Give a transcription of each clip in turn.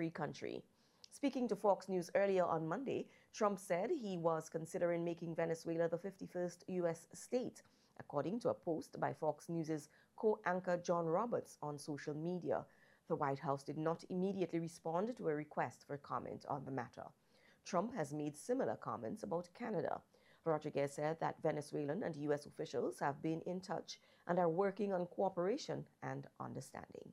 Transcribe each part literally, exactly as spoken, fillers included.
free country. Speaking to Fox News earlier on Monday, Trump said he was considering making Venezuela the fifty-first U S state, according to a post by Fox News' co-anchor John Roberts on social media. The White House did not immediately respond to a request for comment on the matter. Trump has made similar comments about Canada. Rodriguez said that Venezuelan and U S officials have been in touch and are working on cooperation and understanding.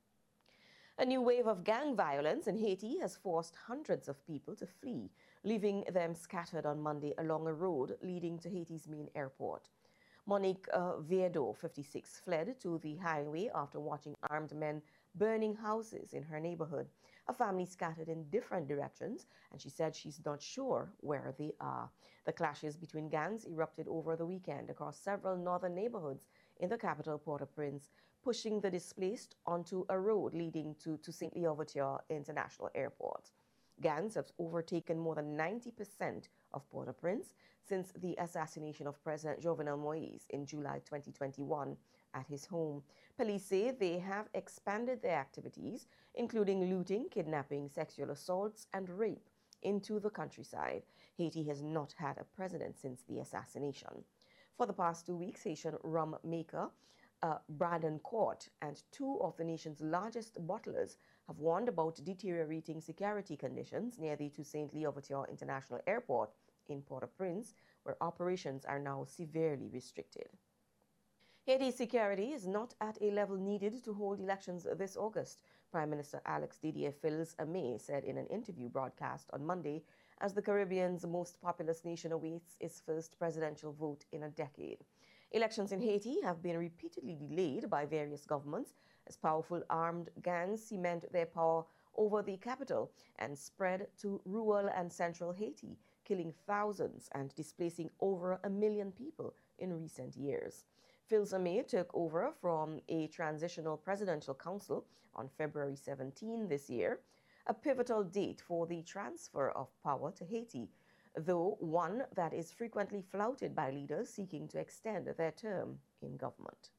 A new wave of gang violence in Haiti has forced hundreds of people to flee, leaving them scattered on Monday along a road leading to Haiti's main airport. Monique uh, Viedo, fifty-six, fled to the highway after watching armed men burning houses in her neighborhood. A family scattered in different directions, and she said she's not sure where they are. The clashes between gangs erupted over the weekend across several northern neighborhoods in the capital, Port-au-Prince, pushing the displaced onto a road leading to, to Saint Louverture International Airport. Gangs have overtaken more than ninety percent of Port-au-Prince since the assassination of President Jovenel Moïse in July twenty twenty-one at his home. Police say they have expanded their activities, including looting, kidnapping, sexual assaults, and rape, into the countryside. Haiti has not had a president since the assassination. For the past two weeks, Haitian rum maker Uh, Brandon Court and two of the nation's largest bottlers have warned about deteriorating security conditions near the Toussaint Louverture International Airport in Port-au-Prince, where operations are now severely restricted. Haiti's security is not at a level needed to hold elections this August, Prime Minister Alex Didier Fils-Aimé said in an interview broadcast on Monday as the Caribbean's most populous nation awaits its first presidential vote in a decade. Elections in Haiti have been repeatedly delayed by various governments as powerful armed gangs cement their power over the capital and spread to rural and central Haiti, killing thousands and displacing over a million people in recent years. Fils-Aimé took over from a transitional presidential council on February seventeenth this year, a pivotal date for the transfer of power to Haiti, though one that is frequently flouted by leaders seeking to extend their term in government.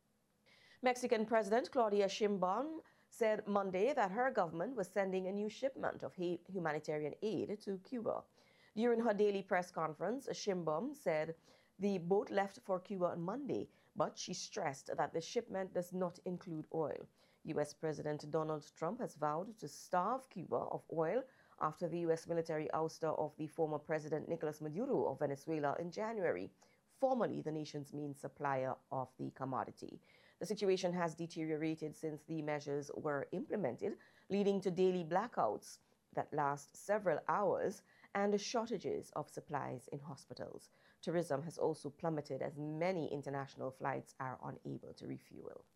Mexican President Claudia Sheinbaum said Monday that her government was sending a new shipment of humanitarian aid to Cuba. During her daily press conference, Sheinbaum said the boat left for Cuba on Monday, but she stressed that the shipment does not include oil. U S President Donald Trump has vowed to starve Cuba of oil after the U S military ouster of the former President Nicolas Maduro of Venezuela in January, formerly the nation's main supplier of the commodity. The situation has deteriorated since the measures were implemented, leading to daily blackouts that last several hours and shortages of supplies in hospitals. Tourism has also plummeted as many international flights are unable to refuel.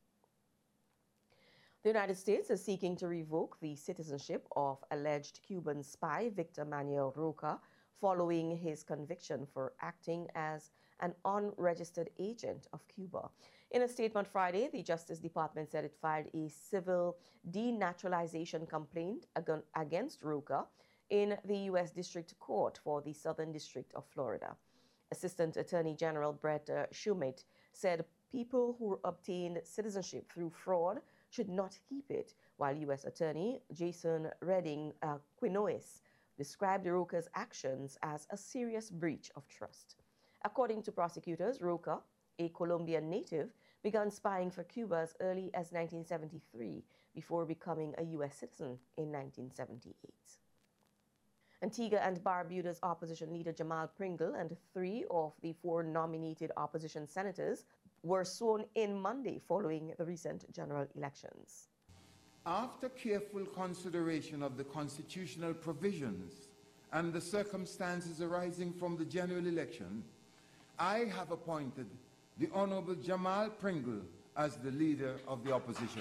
The United States is seeking to revoke the citizenship of alleged Cuban spy Victor Manuel Roca following his conviction for acting as an unregistered agent of Cuba. In a statement Friday, the Justice Department said it filed a civil denaturalization complaint against Roca in the U S District Court for the Southern District of Florida. Assistant Attorney General Brett uh, Shumate said people who obtained citizenship through fraud should not keep it, while U S Attorney Jason Redding uh, Quinones described Roca's actions as a serious breach of trust. According to prosecutors, Roca, a Colombian native, began spying for Cuba as early as nineteen seventy-three before becoming a U S citizen in nineteen seventy-eight. Antigua and Barbuda's opposition leader Jamal Pringle and three of the four nominated opposition senators were sworn in Monday following the recent general elections. After careful consideration of the constitutional provisions and the circumstances arising from the general election, I have appointed the Honorable Jamal Pringle as the leader of the opposition.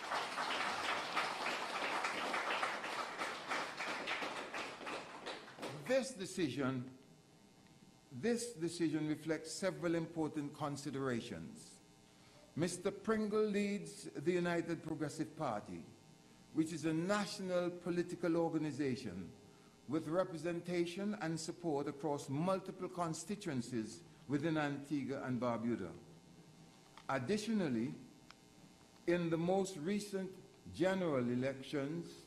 This decision, this decision reflects several important considerations. Mister Pringle leads the United Progressive Party, which is a national political organization with representation and support across multiple constituencies within Antigua and Barbuda. Additionally, in the most recent general elections,